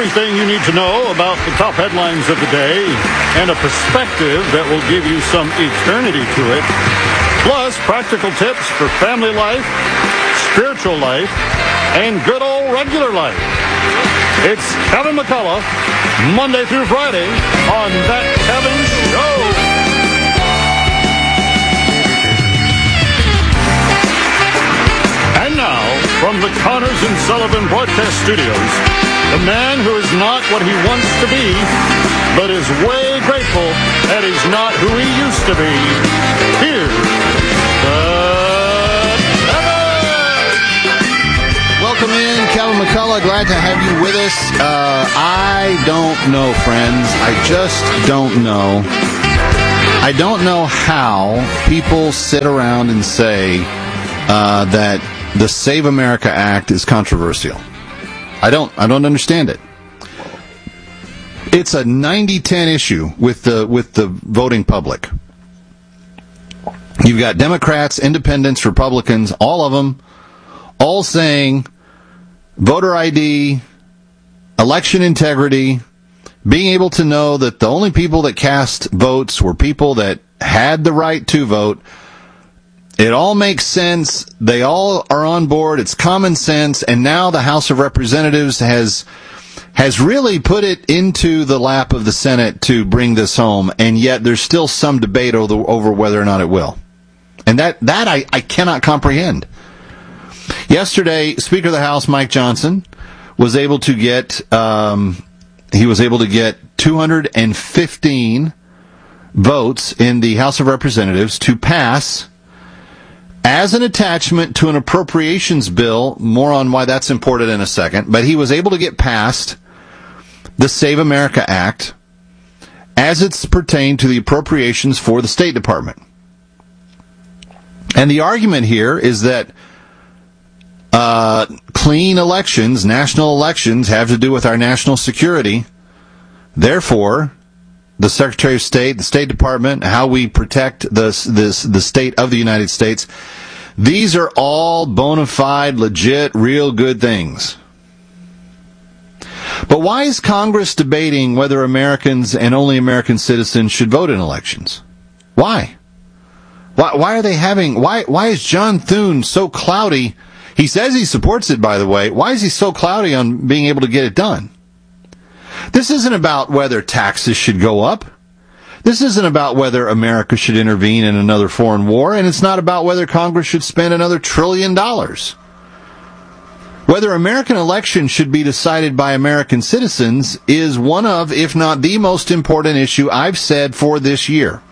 everything you need to know about the top headlines of the day and a perspective that will give you some eternity to it. Plus, practical tips for family life, spiritual life, and good old regular life. It's Kevin McCullough, Monday through Friday on That Kevin Show. And now, from the Connors and Sullivan Broadcast Studios, the man who is not what he wants to be, but is way grateful that he's not who he used to be. Here's Welcome in, Kevin McCullough. Glad to have you with us. I don't know, friends. I just don't know. I don't know how people sit around and say that the Save America Act is controversial. I don't understand it. It's a 90-10 issue with the voting public. You've got Democrats, Independents, Republicans, all of them, all saying voter ID, election integrity, being able to know that the only people that cast votes were people that had the right to vote. It all makes sense. They all are on board. It's common sense. And now the House of Representatives has really put it into the lap of the Senate to bring this home. And yet there's still some debate over whether or not it will. And that I cannot comprehend. Yesterday, Speaker of the House Mike Johnson was able to get 215 votes in the House of Representatives to pass as an attachment to an appropriations bill. More on why that's important in a second. But he was able to get past the Save America Act as it's pertained to the appropriations for the State Department. And the argument here is that clean elections, national elections, have to do with our national security. Therefore, the Secretary of State, the State Department, how we protect the state of the United States, these are all bona fide, legit, real good things. But why is Congress debating whether Americans and only American citizens should vote in elections? Why? Why are they having... Why is John Thune so cloudy? He says he supports it, by the way. Why is he so cloudy on being able to get it done? This isn't about whether taxes should go up. This isn't about whether America should intervene in another foreign war, and it's not about whether Congress should spend another $1 trillion. Whether American elections should be decided by American citizens is one of, if not the most important issue I've said for this year.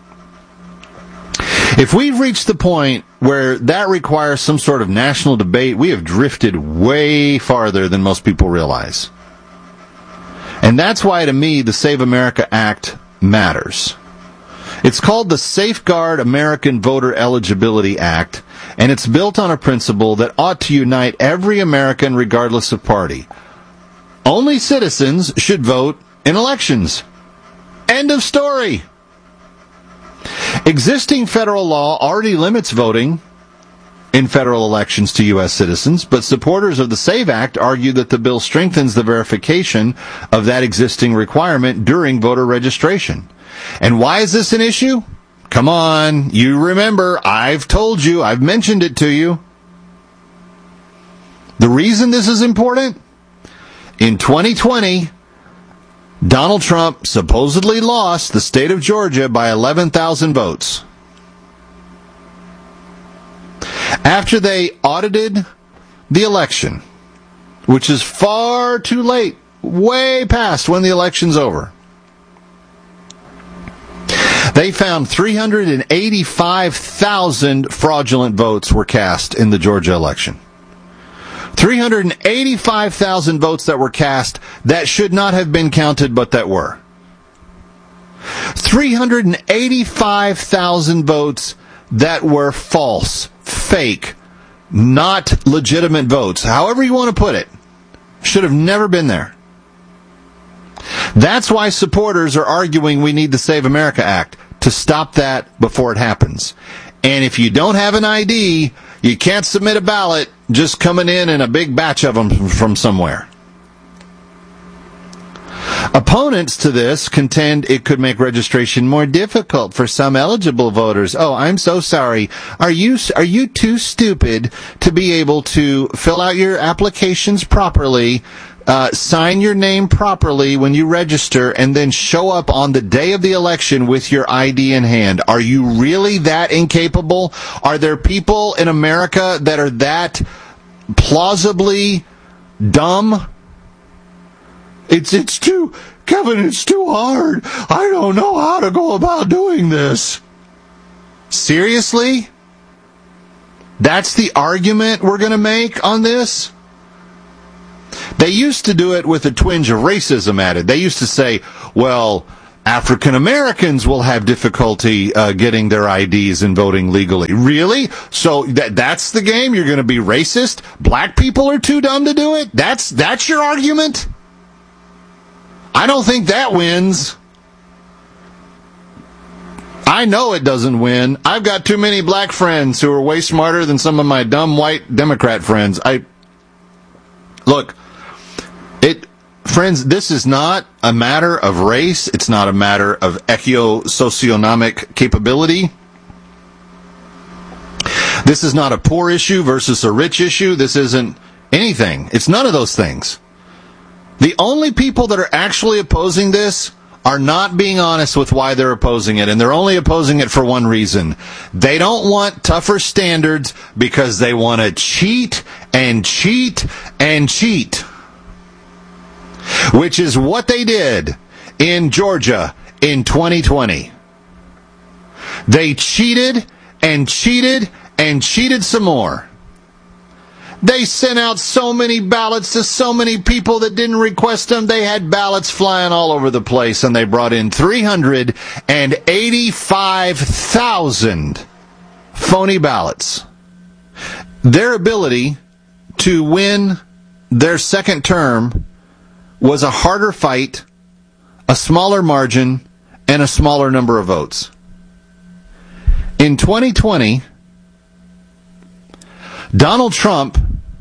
If we've reached the point where that requires some sort of national debate, we have drifted way farther than most people realize. And that's why, to me, the Save America Act matters. It's called the Safeguard American Voter Eligibility Act, and it's built on a principle that ought to unite every American regardless of party. Only citizens should vote in elections. End of story. Existing federal law already limits voting in federal elections to U.S. citizens, but supporters of the SAVE Act argue that the bill strengthens the verification of that existing requirement during voter registration. And why is this an issue? Come on, you remember, I've told you, I've mentioned it to you. The reason this is important? In 2020, Donald Trump supposedly lost the state of Georgia by 11,000 votes. After they audited the election, which is far too late, way past when the election's over, they found 385,000 fraudulent votes were cast in the Georgia election. 385,000 votes that were cast that should not have been counted, but that were. 385,000 votes that were false, fake, not legitimate votes, however you want to put it, should have never been there. That's why supporters are arguing we need the Save America Act to stop that before it happens. And if you don't have an ID, you can't submit a ballot just coming in a big batch of them from somewhere. Opponents to this contend it could make registration more difficult for some eligible voters. Oh, I'm so sorry. Are you too stupid to be able to fill out your applications properly, sign your name properly when you register, and then show up on the day of the election with your ID in hand? Are you really that incapable? Are there people in America that are that plausibly dumb? It's too hard. I don't know how to go about doing this. Seriously? That's the argument we're going to make on this? They used to do it with a twinge of racism added. They used to say, well, African Americans will have difficulty getting their IDs and voting legally. Really? So that's the game? You're going to be racist? Black people are too dumb to do it? That's your argument? I don't think that wins. I know it doesn't win. I've got too many black friends who are way smarter than some of my dumb white Democrat friends. Friends, this is not a matter of race. It's not a matter of socioeconomic capability. This is not a poor issue versus a rich issue. This isn't anything. It's none of those things. The only people that are actually opposing this are not being honest with why they're opposing it, and they're only opposing it for one reason. They don't want tougher standards because they want to cheat and cheat and cheat, which is what they did in Georgia in 2020. They cheated and cheated and cheated some more. They sent out so many ballots to so many people that didn't request them. They had ballots flying all over the place, and they brought in 385,000 phony ballots. Their ability to win their second term was a harder fight, a smaller margin, and a smaller number of votes. In 2020, Donald Trump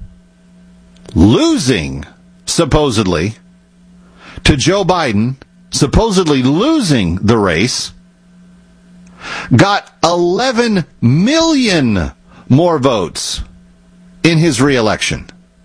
losing, supposedly, to Joe Biden, supposedly losing the race, got 11 million more votes in his re-election.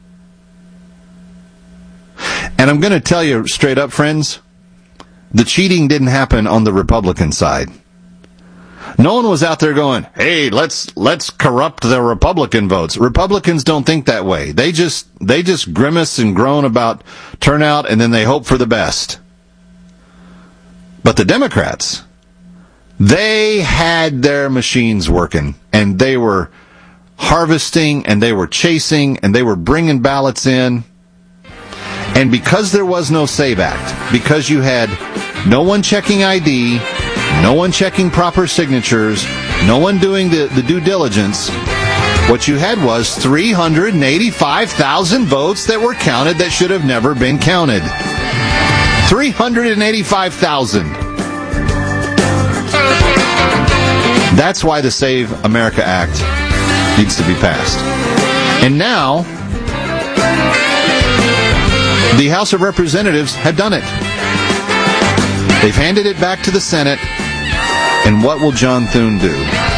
And I'm going to tell you straight up, friends, the cheating didn't happen on the Republican side. No one was out there going, hey, let's corrupt the Republican votes. Republicans don't think that way. They just grimace and groan about turnout, and then they hope for the best. But the Democrats, they had their machines working, and they were harvesting, and they were chasing, and they were bringing ballots in. And because there was no SAVE Act, because you had no one checking ID, no one checking proper signatures, no one doing the due diligence, what you had was 385,000 votes that were counted that should have never been counted. 385,000. That's why the Save America Act needs to be passed. And now, the House of Representatives have done it. They've handed it back to the Senate. And what will John Thune do?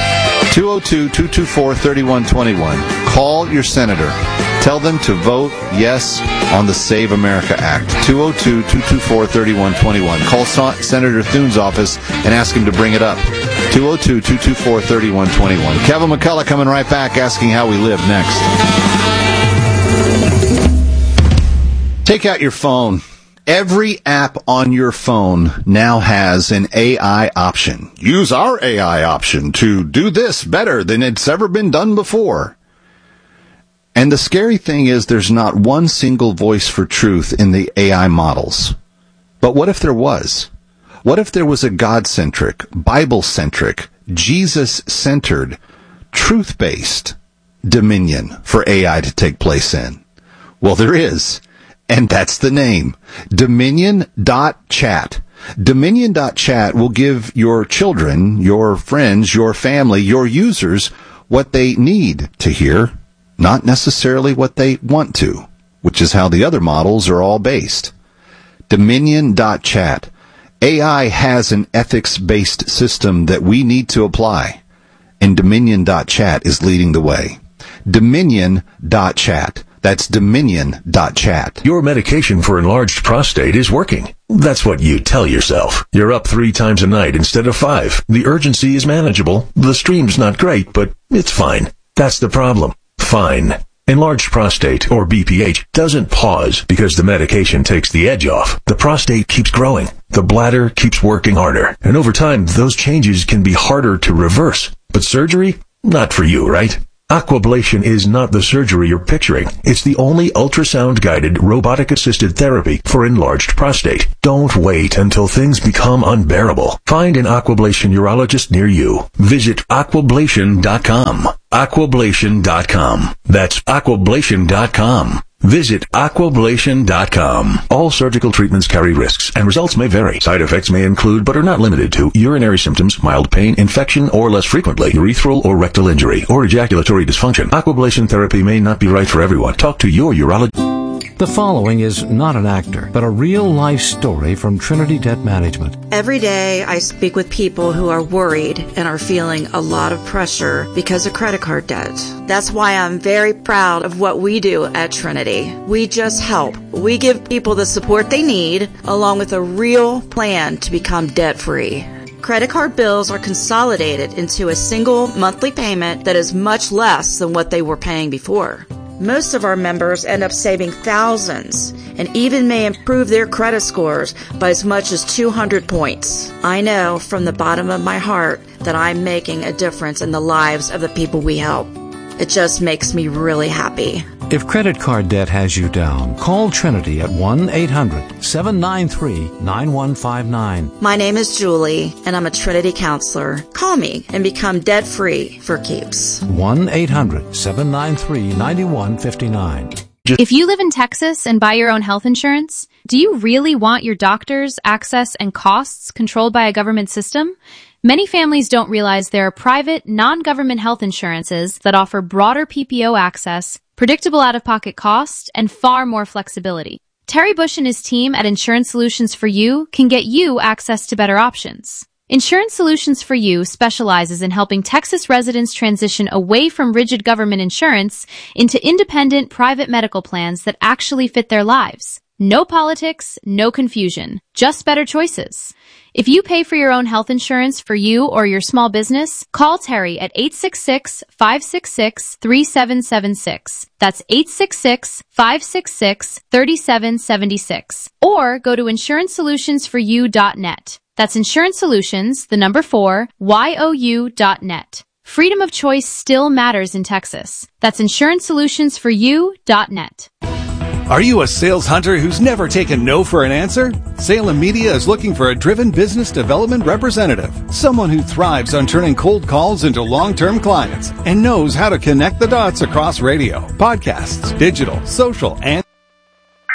202-224-3121. Call your senator. Tell them to vote yes on the Save America Act. 202-224-3121. Call Senator Thune's office and ask him to bring it up. 202-224-3121. Kevin McCullough coming right back, asking how we live next. Take out your phone. Every app on your phone now has an AI option. Use our AI option to do this better than it's ever been done before. And the scary thing is there's not one single voice for truth in the AI models. But what if there was? What if there was a God-centric, Bible-centric, Jesus-centered, truth-based dominion for AI to take place in? Well, there is. And that's the name, Dominion.chat. Dominion.chat will give your children, your friends, your family, your users what they need to hear, not necessarily what they want to, which is how the other models are all based. Dominion.chat. AI has an ethics-based system that we need to apply, and Dominion.chat is leading the way. Dominion.chat. That's Dominion.chat. Your medication for enlarged prostate is working. That's what you tell yourself. You're up 3 times a night instead of 5. The urgency is manageable. The stream's not great, but it's fine. That's the problem. Fine. Enlarged prostate, or BPH, doesn't pause because the medication takes the edge off. The prostate keeps growing. The bladder keeps working harder. And over time, those changes can be harder to reverse. But surgery? Not for you, right? Aquablation is not the surgery you're picturing. It's the only ultrasound-guided, robotic-assisted therapy for enlarged prostate. Don't wait until things become unbearable. Find an Aquablation urologist near you. Visit aquablation.com. Aquablation.com. That's aquablation.com. Visit aquablation.com. All surgical treatments carry risks, and results may vary. Side effects may include, but are not limited to, urinary symptoms, mild pain, infection, or less frequently, urethral or rectal injury, or ejaculatory dysfunction. Aquablation therapy may not be right for everyone. Talk to your urologist. The following is not an actor, but a real-life story from Trinity Debt Management. Every day I speak with people who are worried and are feeling a lot of pressure because of credit card debt. That's why I'm very proud of what we do at Trinity. We just help. We give people the support they need, along with a real plan to become debt-free. Credit card bills are consolidated into a single monthly payment that is much less than what they were paying before. Most of our members end up saving thousands and even may improve their credit scores by as much as 200 points. I know from the bottom of my heart that I'm making a difference in the lives of the people we help. It just makes me really happy. If credit card debt has you down, call Trinity at 1-800-793-9159. My name is Julie, and I'm a Trinity counselor. Call me and become debt-free for keeps. 1-800-793-9159. If you live in Texas and buy your own health insurance, do you really want your doctors, access, and costs controlled by a government system? Many families don't realize there are private, non-government health insurances that offer broader PPO access, predictable out-of-pocket costs, and far more flexibility. Terry Bush and his team at Insurance Solutions for You can get you access to better options. Insurance Solutions for You specializes in helping Texas residents transition away from rigid government insurance into independent private medical plans that actually fit their lives. No politics, no confusion, just better choices. If you pay for your own health insurance for you or your small business, call Terry at 866-566-3776. That's 866-566-3776. Or go to insurancesolutionsforyou.net. That's Insurance Solutions, the number 4, YOU.net. Freedom of choice still matters in Texas. That's insurancesolutionsforyou.net. Are you a sales hunter who's never taken no for an answer? Salem Media is looking for a driven business development representative, someone who thrives on turning cold calls into long-term clients and knows how to connect the dots across radio, podcasts, digital, social, and